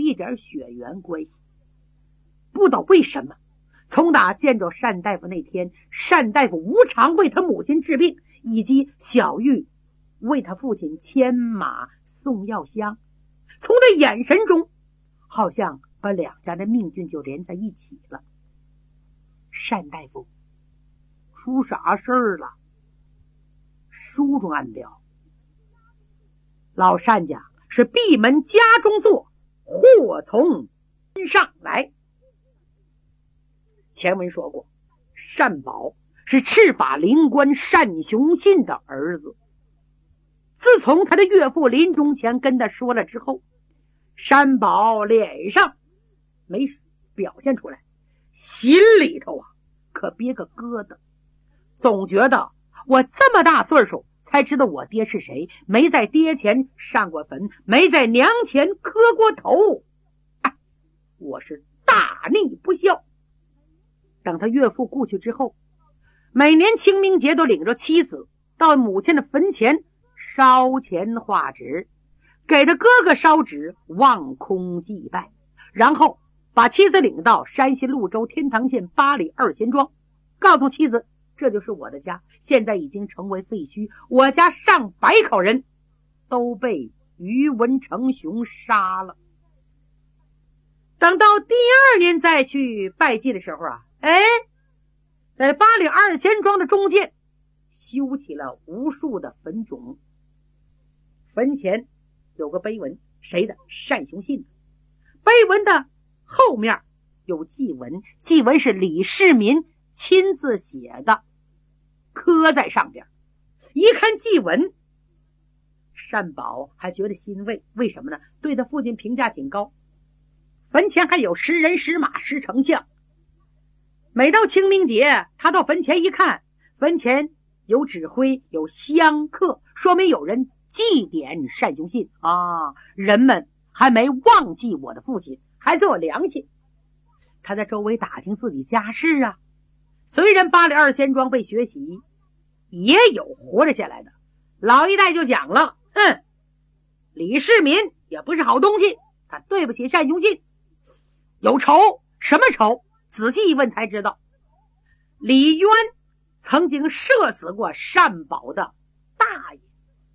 一点血缘关系。不知道为什么，从打见着单大夫那天，单大夫无偿为他母亲治病，以及小玉为他父亲牵马送药箱，从他眼神中好像把两家的命运就连在一起了。单大夫出啥事儿了？书中暗料，老单家是闭门家中坐，祸从身上来。前文说过，单宝是赤法灵官单雄信的儿子。自从他的岳父临终前跟他说了之后，单宝脸上没表现出来，心里头可憋个疙瘩，总觉得我这么大岁数才知道我爹是谁，没在爹前上过坟，没在娘前磕过头，我是大逆不孝。等他岳父故去之后，每年清明节都领着妻子到母亲的坟前烧钱画纸，给他哥哥烧纸，望空祭拜，然后把妻子领到山西潞州天堂县8里2贤庄，告诉妻子这就是我的家，现在已经成为废墟，我家上百口人都被于文成雄杀了。等到第2年再去拜祭的时候在8里2贤庄的中间修起了无数的坟冢，坟前有个碑文，谁的？单雄信的。碑文的后面有祭文，祭文是李世民亲自写的，刻在上边。一看祭文，单宝还觉得欣慰，为什么呢？对他父亲评价挺高。坟前还有10人10马10丞相。每到清明节，他到坟前一看，坟前有纸灰有香客，说明有人祭奠单雄信人们还没忘记我的父亲，还算有良心。他在周围打听自己家事虽然8里2贤庄被血洗，也有活着下来的。老一代就讲了，李世民也不是好东西，他对不起单雄信。有仇，什么仇？仔细一问才知道，李渊曾经射死过单宝的大爷。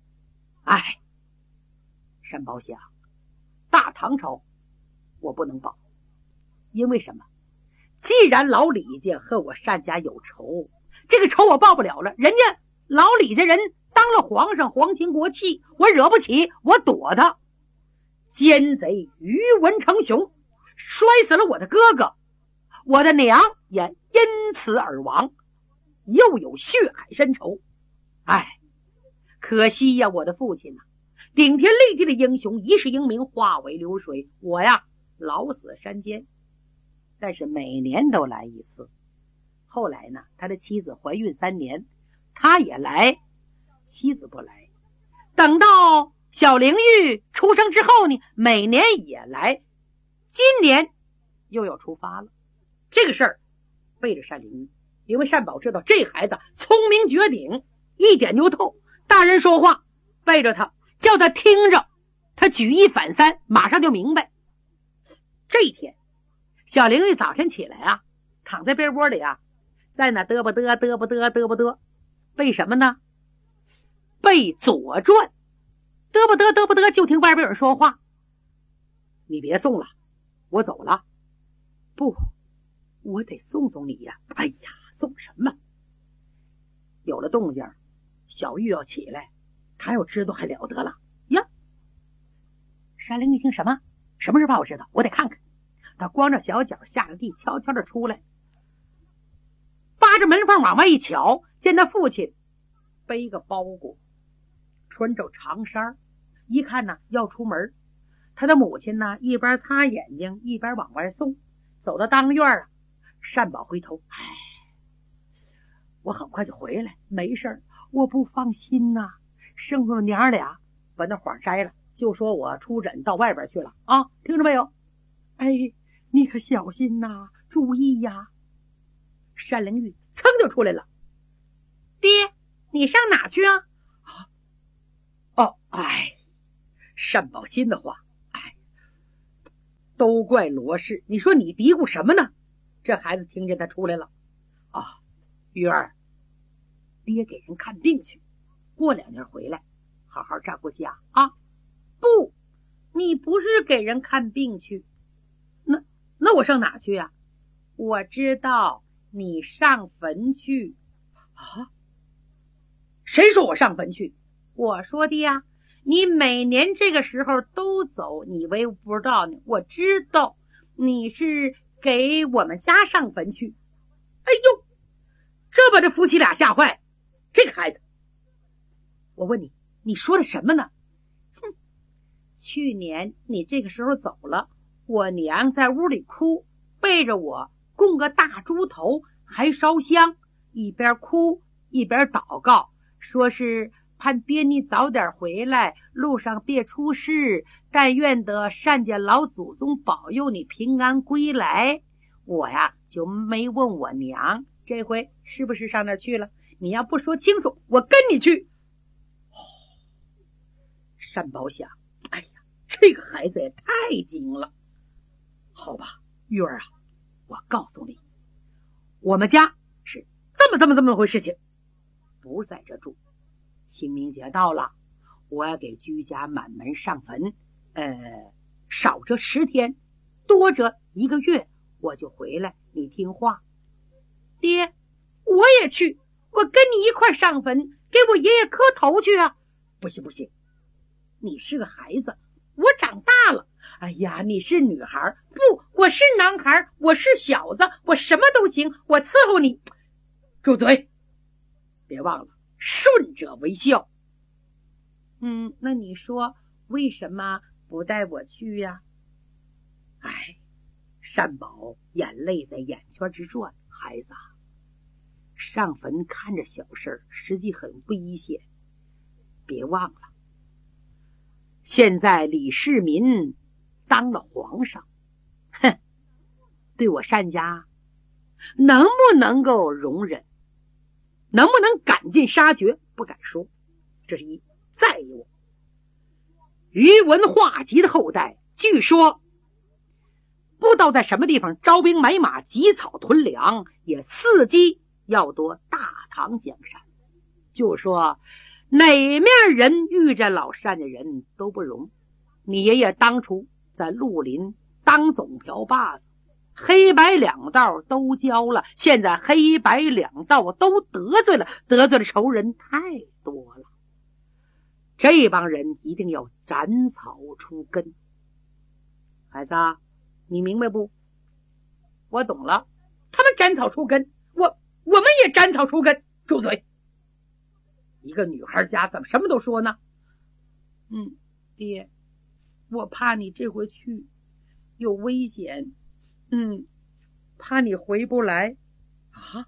单宝想，大唐朝我不能保，因为什么？既然老李家和我单家有仇，这个仇我报不了了，人家老李家人当了皇上，皇亲国戚，我惹不起，我躲他。奸贼于文成雄摔死了我的哥哥，我的娘也因此而亡，又有血海深仇。可惜我的父亲顶天立地的英雄，一世英名化为流水，我老死山间。但是每年都来一次。后来呢，他的妻子怀孕3年，他也来，妻子不来。等到小灵玉出生之后呢，每年也来，今年又要出发了。这个事儿背着单灵玉，因为单宝知道这孩子聪明绝顶，一点就透，大人说话背着他，叫他听着，他举一反三，马上就明白。这一天小灵玉早晨起来躺在被窝里在那嘚啵嘚嘚啵嘚嘚啵嘚，背什么呢？背左传。嘚啵嘚嘚啵嘚，就听外边有人说话，你别送了，我走了。不，我得送送你呀。送什么？有了动静，小玉要起来，他要知道还了得了呀。单灵玉听什么？什么事怕我知道？我得看看。他光着小脚下了地，悄悄地出来，扒着门缝往外一瞧，见他父亲背个包裹，穿着长衫，一看要出门。他的母亲一边擦眼睛一边往外送。走到当院单宝回头，我很快就回来，没事，我不放心剩下娘俩把那谎摘了，就说我出诊到外边去了听着没有？你可小心注意呀。单灵玉噌就出来了，爹，你上哪去单宝心的话， 都怪罗氏，你说你嘀咕什么呢？这孩子听见他出来了。啊，玉儿，爹给人看病去，过2年回来，好好照顾家啊。不，你不是给人看病去，那我上哪去呀？我知道，你上坟去。啊？谁说我上坟去？我说的呀。你每年这个时候都走，你以为不知道呢？我知道，你是给我们家上坟去。哎呦，这把这夫妻俩吓坏。这个孩子，我问你，你说的什么呢？哼，去年你这个时候走了，我娘在屋里哭，背着我供个大猪头，还烧香，一边哭一边祷告，说是盼爹你早点回来，路上别出事，但愿得善家老祖宗保佑你平安归来。我呀就没问我娘，这回是不是上那儿去了？你要不说清楚，我跟你去。单宝想，哎呀，这个孩子也太精了。好吧，玉儿啊，我告诉你，我们家是这么回事情，不在这住。清明节到了，我要给居家满门上坟，少则10天，多则1个月，我就回来，你听话。爹，我也去，我跟你一块上坟，给我爷爷磕头去啊。不行不行，你是个孩子，我长大了。哎呀，你是女孩，不，我是男孩，我是小子，我什么都行，我伺候你。住嘴，别忘了顺者为孝。那你说为什么不带我去呀？哎，单宝眼泪在眼圈直转。孩子啊，上坟看着小事，实际很危险。别忘了，现在李世民当了皇上，对我单家能不能够容忍，能不能赶尽杀绝，不敢说。这是一。再有，宇文化及的后代，据说不知道在什么地方招兵买马，集草屯粮，也伺机要夺大唐江山。就说哪面人遇着老单的人都不容。你爷爷当初在绿林当总瓢把子，黑白两道都交了，现在黑白两道都得罪了，得罪的仇人太多了。这帮人一定要斩草除根。孩子，你明白不？我懂了，他们斩草除根，我们也斩草除根。住嘴！一个女孩家怎么什么都说呢？爹，我怕你这回去有危险，怕你回不来啊。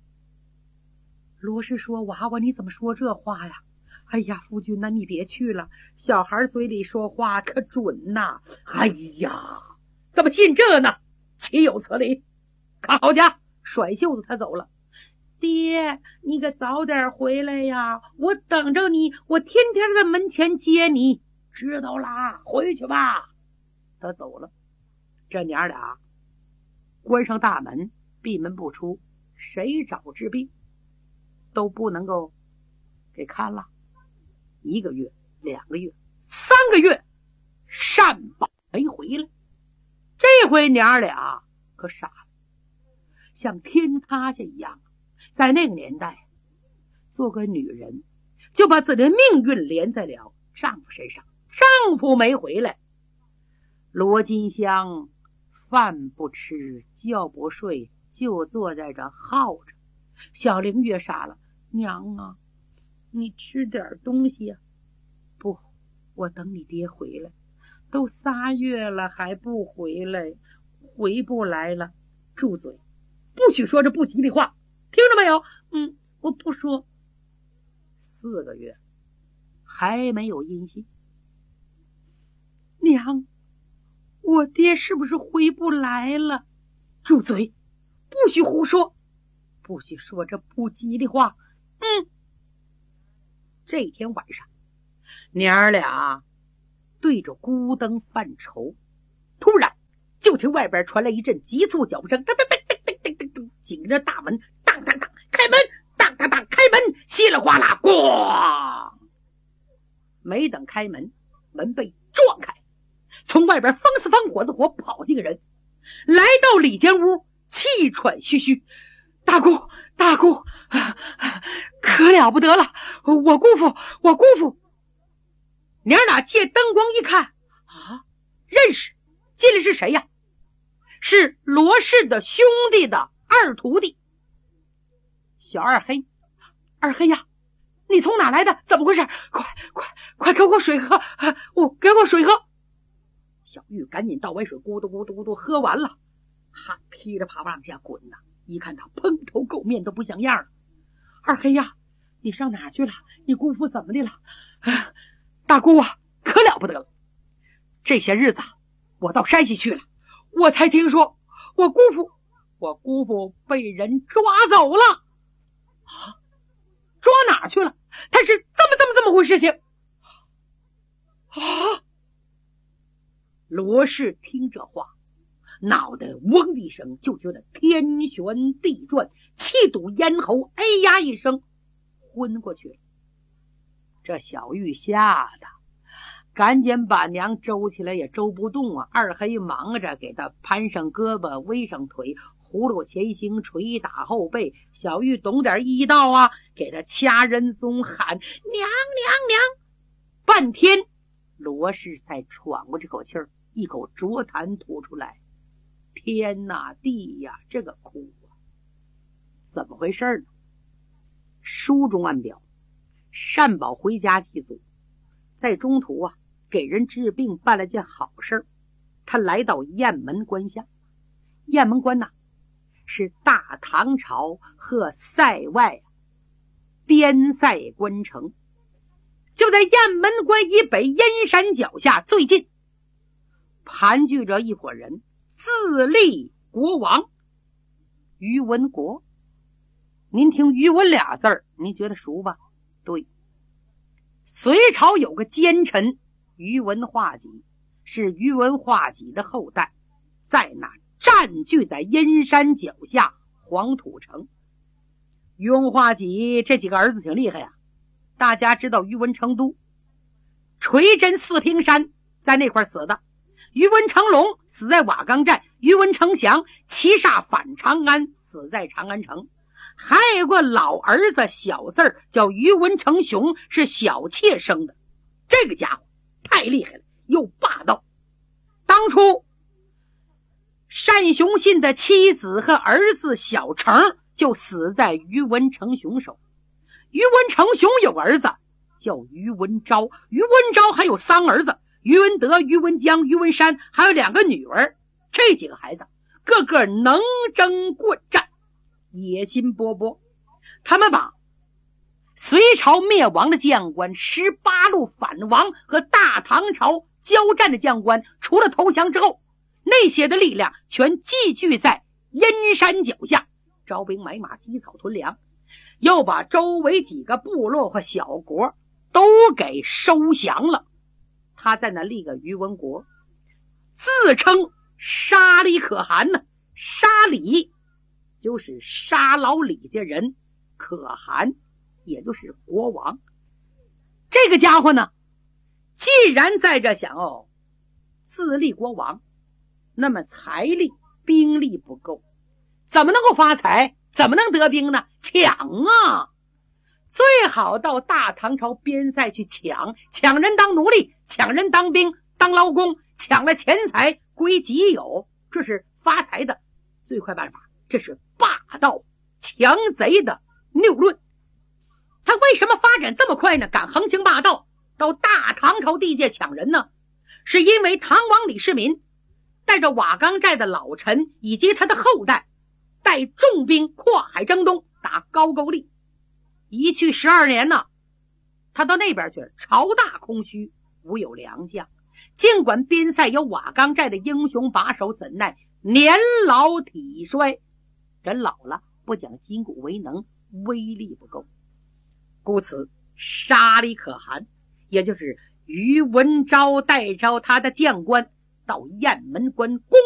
罗氏说，娃娃你怎么说这话呀？哎呀，夫君呐，你别去了，小孩嘴里说话可准呐。哎呀，怎么信这呢？岂有此理！看好家，甩袖子他走了。爹，你可早点回来呀，我等着你，我天天在门前接你。知道啦，回去吧。他走了。这娘俩关上大门，闭门不出，谁找治病都不能够给看了。1个月、2个月、3个月，单宝没回来。这回娘俩可傻了，像天塌下一样。在那个年代，做个女人就把自己的命运连在了丈夫身上。丈夫没回来，罗金香饭不吃，觉不睡，就坐在这耗着。小玲月傻了，娘啊，你吃点东西呀。不，我等你爹回来。都3月了还不回来，回不来了。住嘴，不许说这不吉利话，听着没有？我不说。4个月还没有音信。娘，我爹是不是回不来了？住嘴，不许胡说，不许说这不吉利话。这天晚上，娘儿俩对着孤灯犯愁。突然听外边传来一阵急促脚步声，噔噔噔噔噔噔噔噔，紧着大门当当当开门，当当当开门，稀里哗啦咣！没等开门，门被撞开，从外边风似风火似火跑进个人，来到里间屋，气喘吁吁：“大姑，大姑，可了不得了！我姑父！”娘俩借灯光一看，啊，认识，进来是谁呀？是罗氏的兄弟的二徒弟小二黑。二黑呀，你从哪来的？怎么回事？快给我水喝！给我水喝！小玉赶紧倒碗水，咕嘟咕嘟咕嘟喝完了，汗噼里啪啦往下滚呐！一看他蓬头垢面都不像样了。二黑呀，你上哪去了？你姑父怎么的了？大姑啊，可了不得了！这些日子我到山西去了，我才听说我姑父被人抓走了。啊，抓哪去了？他是这么回事情啊！罗氏听这话，脑袋嗡的一声，就觉得天旋地转，气堵咽喉，哎呀一声昏过去了。这小玉吓得赶紧把娘周起来，也周不动啊。二黑忙着给他攀上胳膊，围上腿，葫芦前行，捶打后背。小玉懂点医道啊，给他掐人中喊娘。半天罗氏才喘过这口气儿，一口浊痰吐出来。天哪地呀，这个哭啊！怎么回事呢？书中暗表，单宝回家祭祖，在中途啊，给人治病办了件好事。他来到雁门关下，雁门关呐，是大唐朝和塞外边塞关城，就在雁门关以北阴山脚下最近，盘踞着一伙人，自立国王于文国。您听于文俩字儿，您觉得熟吧？对，隋朝有个奸臣于文化及，是于文化及的后代，在那占据在阴山脚下黄土城。于文化及这几个儿子挺厉害呀，大家知道于文成都、垂针四平山在那块死的，于文成龙死在瓦岗寨，于文成祥骑煞反长安死在长安城，还有个老儿子小字儿叫于文成雄，是小妾生的。这个家伙太厉害了，又霸道。当初单雄信的妻子和儿子小成就死在于文成雄手。于文成雄有个儿子叫于文昭，于文昭还有3儿子，于文德、于文江、于文山，还有2个女儿。这几个孩子个个能征惯战，野心勃勃。他们把隋朝灭亡的将官、18路反王和大唐朝交战的将官，除了投降之后，那些的力量全集聚在阴山脚下，招兵买马，积草屯粮，又把周围几个部落和小国都给收降了。他在那立个于文国，自称沙里可汗呢。沙里就是沙老李家人，可汗也就是国王。这个家伙呢，既然在这想自立国王，那么财力兵力不够，怎么能够发财？怎么能得兵呢？抢啊！最好到大唐朝边塞去抢人当奴隶，抢人当兵当劳工，抢了钱财归己有，这是发财的最快办法，这是霸道强贼的谬论。他为什么发展这么快呢？敢横行霸道到大唐朝地界抢人呢？是因为唐王李世民带着瓦岗寨的老臣以及他的后代，带重兵跨海征东，打高句丽。一去12年呢，他到那边去了，朝大空虚，无有良将。尽管边塞有瓦岗寨的英雄把守，怎奈年老体衰，人老了不讲筋骨为能，威力不够。故此沙里可汗，也就是于文昭带着他的将官到雁门关攻